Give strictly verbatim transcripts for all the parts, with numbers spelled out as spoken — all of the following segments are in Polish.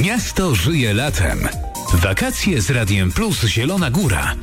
Miasto żyje latem. Wakacje z Radiem Plus Zielona Góra.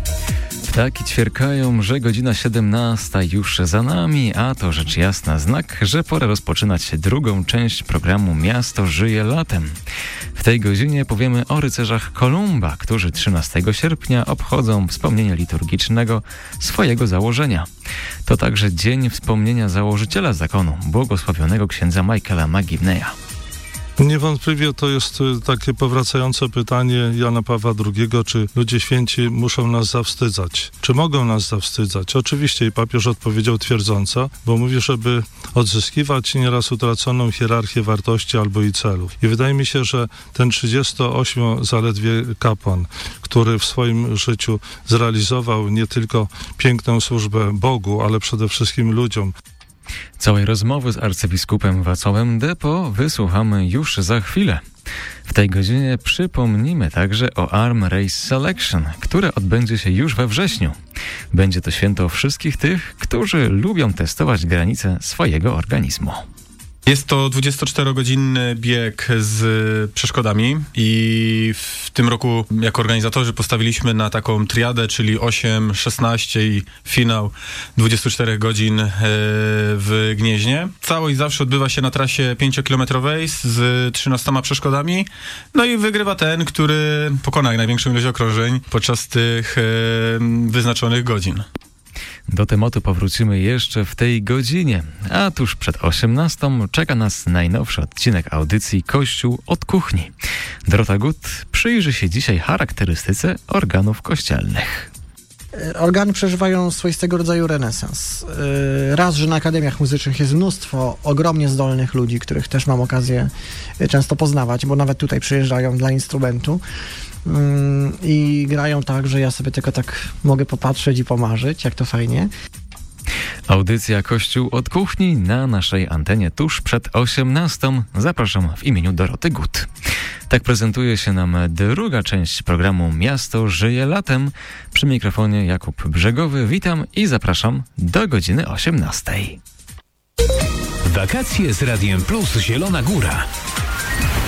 Ptaki ćwierkają, że godzina siedemnasta już za nami, a to rzecz jasna znak, że pora rozpoczynać drugą część programu Miasto żyje latem. W tej godzinie powiemy o rycerzach Kolumba, którzy trzynastego sierpnia obchodzą wspomnienie liturgicznego swojego założenia. To także dzień wspomnienia założyciela zakonu, błogosławionego księdza Michaela McGivneya. Niewątpliwie to jest takie powracające pytanie Jana Pawła drugiego, czy ludzie święci muszą nas zawstydzać? Czy mogą nas zawstydzać? Oczywiście i papież odpowiedział twierdząco, bo mówi, żeby odzyskiwać nieraz utraconą hierarchię wartości albo i celów. I wydaje mi się, że ten trzydziestoośmiu zaledwie kapłan, który w swoim życiu zrealizował nie tylko piękną służbę Bogu, ale przede wszystkim ludziom. Całej rozmowy z arcybiskupem Wacławem Depo wysłuchamy już za chwilę. W tej godzinie przypomnimy także o Arm Race Selection, które odbędzie się już we wrześniu. Będzie to święto wszystkich tych, którzy lubią testować granice swojego organizmu. Jest to dwudziestoczterogodzinny bieg z przeszkodami i w tym roku jako organizatorzy postawiliśmy na taką triadę, czyli osiem, szesnaście i finał dwadzieścia cztery godzin w Gnieźnie. Całość zawsze odbywa się na trasie pięciokilometrowej z trzynastoma przeszkodami. No i wygrywa ten, który pokona największą ilość okrążeń podczas tych wyznaczonych godzin. Do tematu powrócimy jeszcze w tej godzinie, a tuż przed osiemnastą czeka nas najnowszy odcinek audycji Kościół od kuchni. Dorota Gut przyjrzy się dzisiaj charakterystyce organów kościelnych. Organy przeżywają swoistego rodzaju renesans. Raz, że na akademiach muzycznych jest mnóstwo ogromnie zdolnych ludzi, których też mam okazję często poznawać, bo nawet tutaj przyjeżdżają dla instrumentu. I grają tak, że ja sobie tylko tak mogę popatrzeć i pomarzyć, jak to fajnie. Audycja Kościół od kuchni na naszej antenie tuż przed osiemnastą. Zapraszam w imieniu Doroty Gut. Tak prezentuje się nam druga część programu Miasto żyje latem. Przy mikrofonie Jakub Brzegowy. Witam i zapraszam do godziny osiemnastej. Wakacje z Radiem Plus Zielona Góra.